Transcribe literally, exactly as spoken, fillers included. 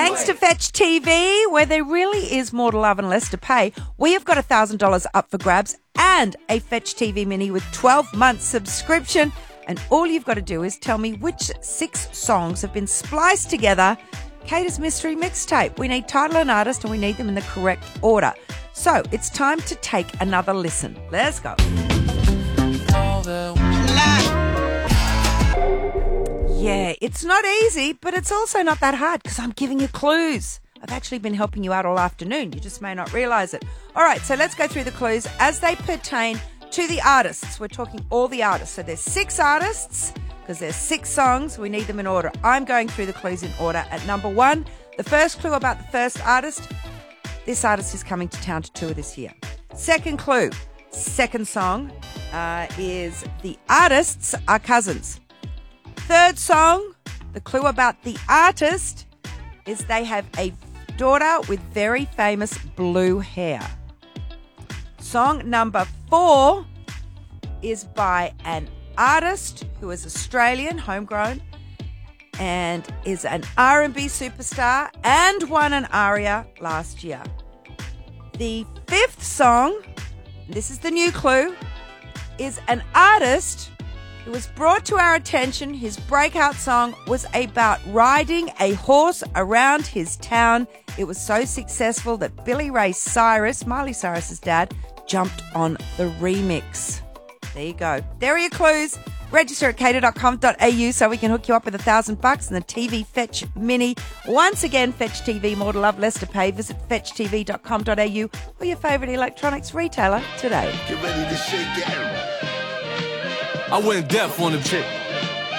Thanks to Fetch T V, where there really is more to love and less to pay, we have got one thousand dollars up for grabs and a Fetch T V Mini with twelve months subscription. And all you've got to do is tell me which six songs have been spliced together. Cater's Mystery Mixtape. We need title and artist, and we need them in the correct order. So it's time to take another listen. Let's go. Yeah, it's not easy, but it's also not that hard because I'm giving you clues. I've actually been helping you out all afternoon. You just may not realise it. All right, so let's go through the clues as they pertain to the artists. We're talking all the artists. So there's six artists because there's six songs. We need them in order. I'm going through the clues in order. At number one, the first clue about the first artist. This artist is coming to town to tour this year. Second clue, second song uh, is the artists are cousins. Third song, the clue about the artist is they have a daughter with very famous blue hair. Song number four is by an artist who is Australian, homegrown, and is an R and B superstar and won an ARIA last year. The fifth song, this is the new clue, is an artist who was brought to our attention. His breakout song was about riding a horse around his town. It was so successful that Billy Ray Cyrus, Miley Cyrus's dad, jumped on the remix. There you go. There are your clues. Register at cater dot com dot a u so we can hook you up with a thousand bucks and the T V Fetch Mini. Once again, Fetch T V, more to love, less to pay. Visit fetch t v dot com dot a u or your favourite electronics retailer today. Get ready to shake it. I went deaf on the chick.